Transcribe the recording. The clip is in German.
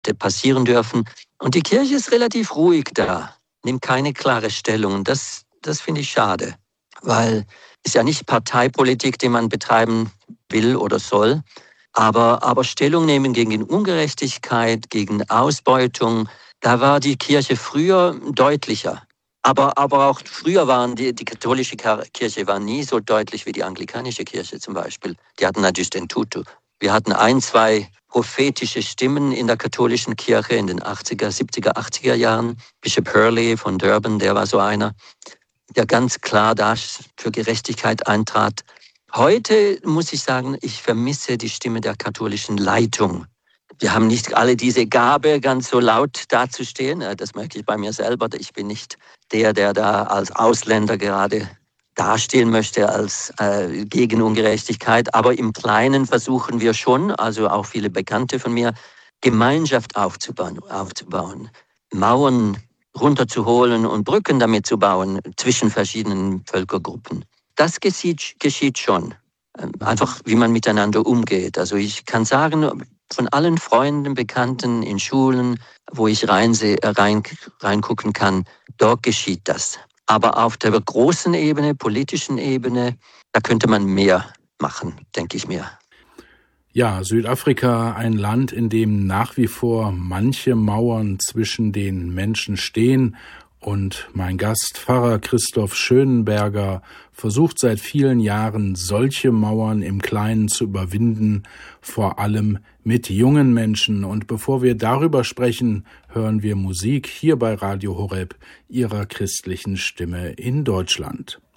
passieren dürfen. Und die Kirche ist relativ ruhig da, nimmt keine klare Stellung. Das finde ich schade, weil es ja nicht Parteipolitik, die man betreiben will oder soll, aber Stellung nehmen gegen Ungerechtigkeit, gegen Ausbeutung, da war die Kirche früher deutlicher. Aber auch früher waren die katholische Kirche war nie so deutlich wie die anglikanische Kirche zum Beispiel. Die hatten natürlich den Tutu. Wir hatten 1, 2 prophetische Stimmen in der katholischen Kirche in den 80er, 70er, 80er Jahren. Bishop Hurley von Durban, der war so einer, der ganz klar da für Gerechtigkeit eintrat. Heute muss ich sagen, ich vermisse die Stimme der katholischen Leitung. Wir haben nicht alle diese Gabe, ganz so laut dazustehen. Das merke ich bei mir selber. Ich bin nicht der da als Ausländer gerade dastehen möchte als gegen Ungerechtigkeit. Aber im Kleinen versuchen wir schon, also auch viele Bekannte von mir, Gemeinschaft aufzubauen, Mauern runterzuholen und Brücken damit zu bauen zwischen verschiedenen Völkergruppen. Das geschieht schon. Einfach, wie man miteinander umgeht. Also ich kann sagen, von allen Freunden, Bekannten in Schulen, wo ich reingucken kann, dort geschieht das. Aber auf der großen Ebene, politischen Ebene, da könnte man mehr machen, denke ich mir. Ja, Südafrika, ein Land, in dem nach wie vor manche Mauern zwischen den Menschen stehen. Und mein Gast, Pfarrer Christoph Schönenberger, versucht seit vielen Jahren, solche Mauern im Kleinen zu überwinden, vor allem mit jungen Menschen. Und bevor wir darüber sprechen, hören wir Musik hier bei Radio Horeb, Ihrer christlichen Stimme in Deutschland.